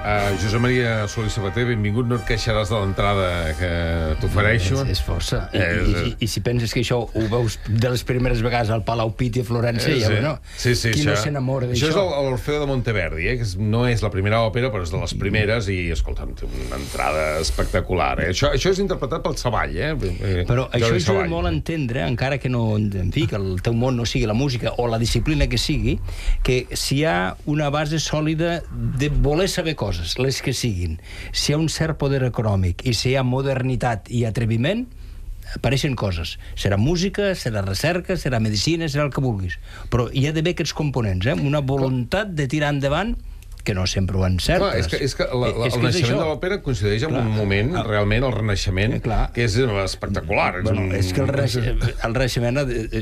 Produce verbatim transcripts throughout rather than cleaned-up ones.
Uh, Josep Maria Solís Sabater, benvingut, no et queixaràs de l'entrada que t'ofereixo. És, és força. I, i, i, I si penses que això ho veus de les primeres vegades al Palau Pitti a Florència, eh, ja, sí. bueno, sí, sí, qui això, no s'enamora d'això? Això és l'Orfeo de Monteverdi, eh, que no és la primera òpera, però és de les primeres, i, escolta'm, té una entrada espectacular. Eh? Això, això és interpretat pel Savall, eh? Però això ajuda molt a entendre, encara que no, en fi, que el teu món no sigui la música o la disciplina que sigui, que si hi ha una base sòlida de voler saber coses, les que siguin, si hi ha un cert poder econòmic i si hi ha modernitat i atreviment, apareixen coses. Serà música, serà recerca, serà medicina, serà el que vulguis. Però hi ha d'haver aquests components, eh? Una voluntat de tirar endavant que no sempre ho encertes. Clar, és que, és que la, la, és el que naixement de l'òpera coincideix amb clar, un moment, ah, realment, el Renaixement, eh, que és espectacular. Bueno, és, un... és que el, reix... el Renaixement...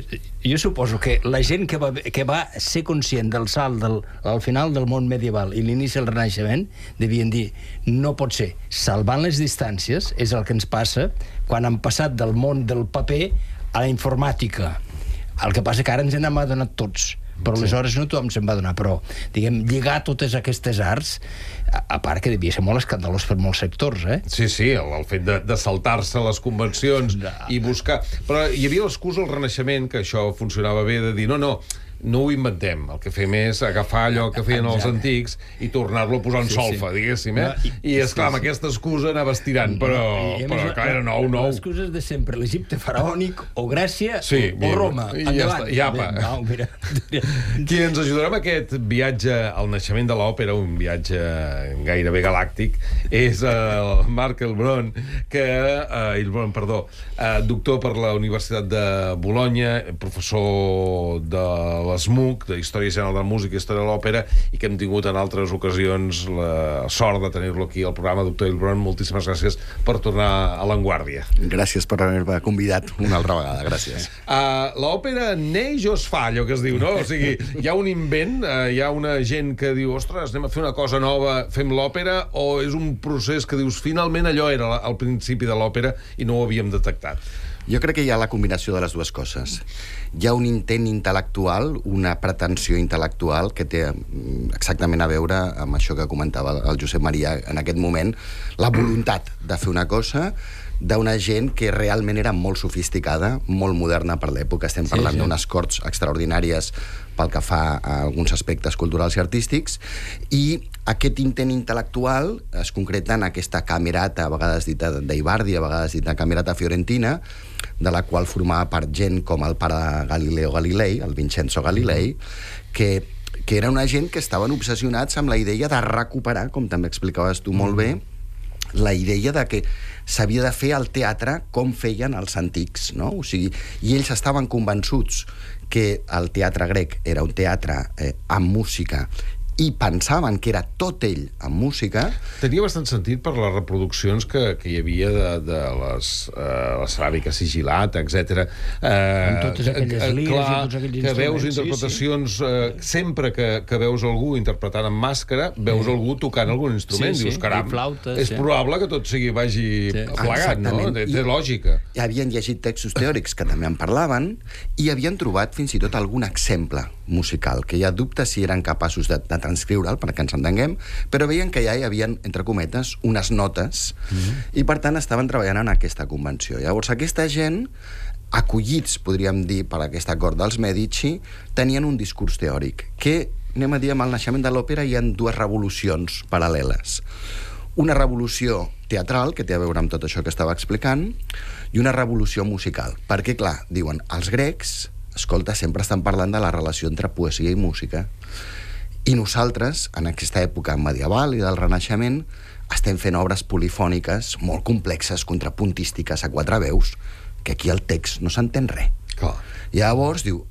Jo suposo que la gent que va, que va ser conscient del salt del, al final del món medieval i l'inici del Renaixement devien dir, no pot ser. Salvant les distàncies és el que ens passa quan han passat del món del paper a la informàtica. El que passa que ara ens n'hem adonat tots. Però sí. Aleshores no tothom se'n va donar, però, diguem, lligar totes aquestes arts, a, a part que devia ser molt escandalós per molts sectors, eh? Sí, sí, el, el fet de, de saltar-se les convencions no. i buscar... Però hi havia l'excusa al Renaixement, que això funcionava bé, de dir, no, no, no ho inventem, el que fem és agafar allò que feien els antics i tornar-lo a posar en sí, solfa, sí. diguéssim, eh? No, i, I, esclar, amb aquesta excusa anava estirant, però, no, però més, clar, era nou, nou. Les excuses de sempre, l'Egipte faraònic, o Grècia, sí, o, mira, o Roma. I endavant. Ja està, i apa. No, mira. Qui ens ajudarà amb aquest viatge al naixement de l'òpera, un viatge gairebé galàctic, és el Marc Heilbron, que, eh, Heilbron, perdó, eh, doctor per la Universitat de Bologna, professor de la l'S M U C, de Història General de la Música i Història de l'Òpera, i que hem tingut en altres ocasions la sort de tenir-lo aquí al programa. Doctor Heilbron, moltíssimes gràcies per tornar a l'Avantguàrdia. Gràcies per haver-me convidat una altra vegada, gràcies. Uh, L'òpera neix o es fa, allò que es diu, no? O sigui, hi ha un invent, uh, hi ha una gent que diu, ostres, anem a fer una cosa nova, fem l'òpera, o és un procés que dius, finalment allò era al principi de l'òpera i no ho havíem detectat? Jo crec que hi ha la combinació de les dues coses. Hi ha un intent intel·lectual, una pretensió intel·lectual que té exactament a veure amb això que comentava el Josep Maria en aquest moment, la voluntat de fer una cosa d'una gent que realment era molt sofisticada, molt moderna per l'època. Estem parlant sí, sí. d'unes corts extraordinàries pel que fa a alguns aspectes culturals i artístics, i aquest intent intel·lectual es concreta en aquesta camerata, a vegades dita d'Eibardi, a vegades dita camerata fiorentina, de la qual formava part gent com el pare Galileo Galilei, el Vincenzo Galilei, que, que era una gent que estaven obsessionats amb la idea de recuperar, com també explicaves tu molt bé, la idea de que s'havia de fer el teatre com feien els antics, no? O sigui, i ells estaven convençuts que el teatre grec era un teatre eh, amb música i pensaven que era tot ell amb música. Tenia bastant sentit per les reproduccions que, que hi havia de, de les, uh, la ceràmica sigil·lat, etcètera. Uh, amb totes aquelles lires clar, i tots aquells que veus instruments. interpretacions, sí, sí. Uh, sempre que, que veus algú interpretant amb màscara, veus sí. algú tocant algun instrument, sí, sí. dius, caram, flauta, és sí. probable que tot sigui, vagi sí. plegat, no? Té, té lògica. I havien llegit textos teòrics que també en parlaven i havien trobat fins i tot algun exemple musical, que hi ha dubtes si eren capaços de, de transcriure'l, perquè ens entenguem, però veien que ja hi havia, entre cometes, unes notes, mm-hmm. i per tant estaven treballant en aquesta convenció. Llavors, aquesta gent, acollits, podríem dir, per aquesta cort dels Medici, tenien un discurs teòric, que, anem a dir, amb el naixement de l'òpera hi ha dues revolucions paral·leles. Una revolució teatral, que té a veure amb tot això que estava explicant, i una revolució musical. Perquè, clar, diuen, els grecs, escolta, sempre estan parlant de la relació entre poesia i música. I nosaltres, en aquesta època medieval i del Renaixement, estem fent obres polifòniques molt complexes, contrapuntístiques, a quatre veus, que aquí el text no s'entén res. Clar. Llavors, diu,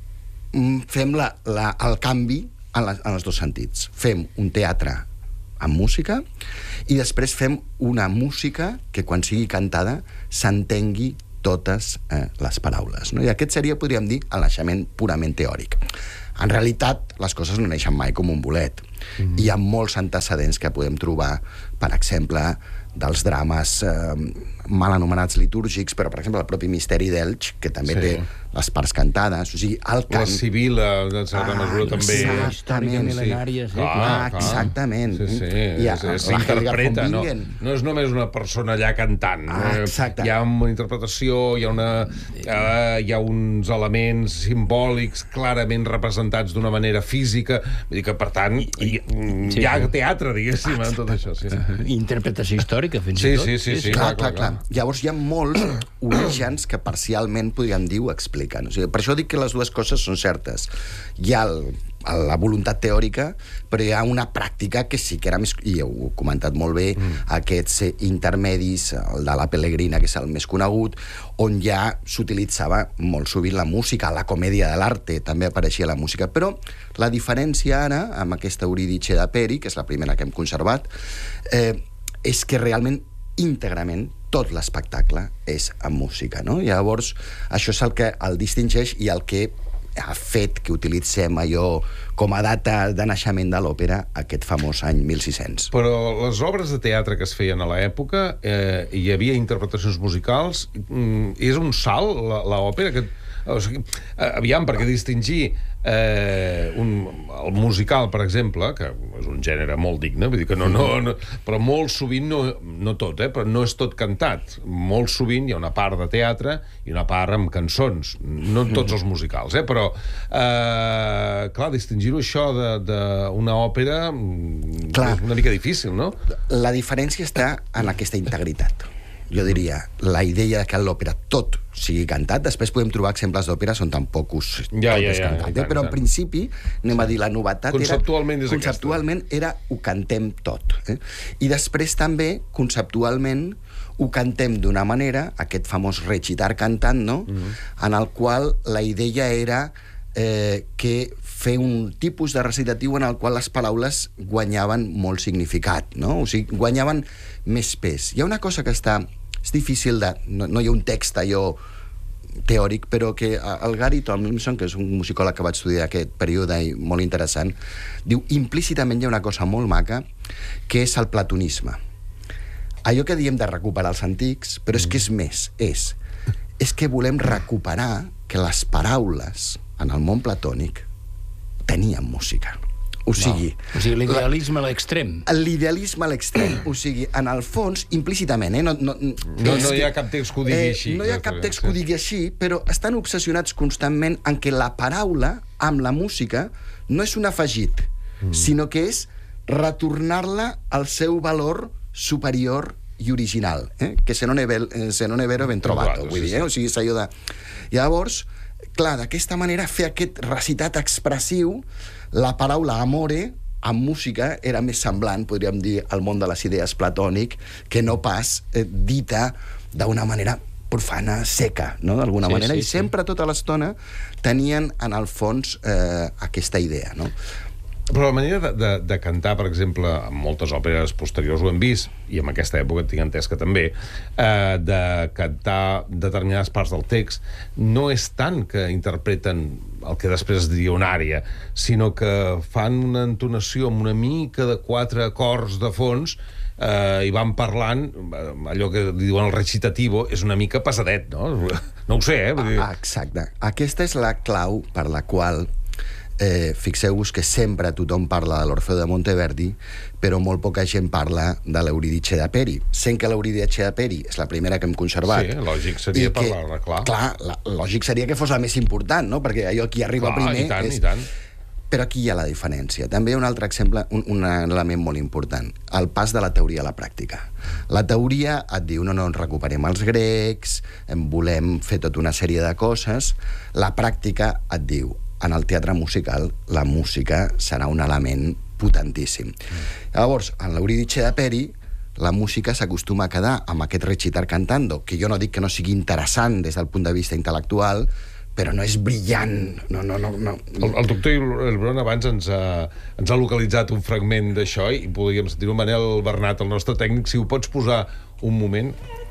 fem la, la, el canvi en, la, en els dos sentits. Fem un teatre amb música i després fem una música que, quan sigui cantada, s'entengui totes eh, les paraules. No? I aquest seria, podríem dir, el naixement purament teòric. En realitat, les coses no neixen mai com un bolet. Mm-hmm. Hi ha molts antecedents que podem trobar, per exemple, dels drames eh, mal anomenats litúrgics, però, per exemple, el propi Misteri d'Elx, que també sí. té les parts cantades, o sigui, el cant... La Sibila, en certa ah, mesura, també... Exactament. Mil·lenària, sí. Ah, exactament. Sí, sí, I s'interpreta, no, no és només una persona allà cantant. Ah, exacte. Hi ha una interpretació, hi ha, una, uh, hi ha uns elements simbòlics clarament representats d'una manera física, vull dir que, per tant, hi, sí, hi ha teatre, diguéssim, en tot això. Sí, sí. Interpretació històrica, fins sí, i tot. Sí, sí, sí. Clar, clar, clar. Llavors hi ha molts orígens que parcialment, podríem dir, ho expliquen. O sigui, per això dic que les dues coses són certes. Hi ha el, la voluntat teòrica, però hi ha una pràctica que sí que era més... I heu comentat molt bé, mm. aquests intermedis, el de la Pellegrina, que és el més conegut, on ja s'utilitzava molt sovint la música, la comèdia de l'arte, també apareixia la música. Però la diferència ara, amb aquesta Eurídice de Peri, que és la primera que hem conservat, eh, és que realment, íntegrament, tot l'espectacle és amb música, no? I llavors, això és el que el distingeix i el que ha fet que utilitzem allò com a data de naixement de l'òpera aquest famós any mil sis-cents. Però les obres de teatre que es feien a l'època, eh, hi havia interpretacions musicals, mm, és un salt, l'òpera, que... O sigui, aviam, perquè distingir eh, un, el musical, per exemple, que és un gènere molt digne, vull dir que no, no, no, però molt sovint, no, no tot, eh, però no és tot cantat. Molt sovint hi ha una part de teatre i una part amb cançons. No en tots els musicals, eh, però eh, clar, distingir-ho això d'una òpera clar. És una mica difícil, no? La diferència està en aquesta integritat. Jo diria, la idea que a l'òpera tot sigui cantat, després podem trobar exemples d'òperes on tampoc us ja, ja, ja, cantat, ja, eh? Però en principi, anem a dir, la novetat conceptualment era... Conceptualment era ho cantem tot. Eh? I després també, conceptualment, ho cantem d'una manera, aquest famós recitar cantant, no? Mm-hmm. En el qual la idea era eh, que fer un tipus de recitatiu en el qual les paraules guanyaven molt significat, no? O sigui, guanyaven més pes. Hi ha una cosa que està... És difícil de... No, no hi ha un text allò teòric, però que el Gary Tomlinson, que és un musicòleg que va estudiar aquest període i molt interessant, diu, implícitament hi ha una cosa molt maca, que és el platonisme. Allò que diem de recuperar els antics, però és que és més, és... És que volem recuperar que les paraules en el món platònic tenien música. O sigui... No. O sigui, l'idealisme a l'extrem. L'idealisme a l'extrem. O sigui, en el fons, implícitament, eh? No, no, no, no hi ha cap text que ho digui així. Eh, no hi ha cap text que ho digui així, però estan obsessionats constantment en què la paraula, amb la música, no és un afegit, mm. sinó que és retornar-la al seu valor superior i original, eh? Que se non è, vel, se non è vero ben trovato, vull dir, eh? O sigui, és allò de... Llavors, clar, d'aquesta manera, fer aquest recitat expressiu, la paraula amore, amb música, era més semblant, podríem dir, al món de les idees platònic, que no pas eh, dita d'una manera profana, seca, no?, d'alguna sí, manera, sí, i sempre, sí. tota l'estona, tenien, en el fons, eh, aquesta idea, no? Però la manera de, de, de cantar, per exemple, en moltes òperes posteriors ho hem vist, i en aquesta època tinc entès que també, eh, de cantar determinades parts del text, no és tant que interpreten el que després es diria una ària, sinó que fan una entonació amb una mica de quatre acords de fons eh, i van parlant, allò que diuen el recitativo, és una mica pesadet, no? No ho sé, eh? Vull dir... ah, exacte. Aquesta és la clau per la qual Eh, fixeu-vos que sempre tothom parla de l'Orfeo de Monteverdi, però molt poca gent parla de l'Eurídice de Peri. Sent que l'Eurídice de Peri és la primera que hem conservat. Sí, lògic seria parlar-ne, clar. Clar, la, lògic seria que fos la més important, no? Perquè allò qui arriba clar, primer... i tant, és... i tant. Però aquí hi ha la diferència. També hi ha un altre exemple, un, un element molt important, el pas de la teoria a la pràctica. La teoria et diu, no, no, recuperem els grecs, volem fer tota una sèrie de coses. La pràctica et diu, en el teatre musical, la música serà un element potentíssim. Mm. Llavors, en l'Eurídice de Peri, la música s'acostuma a quedar amb aquest recitar cantando, que jo no dic que no sigui interessant des del punt de vista intel·lectual, però no és brillant. No, no, no, no. El, el doctor Elbron abans ens ha, ens ha localitzat un fragment d'això i podríem sentir-ho. Manel Bernat, el nostre tècnic, si ho pots posar un moment...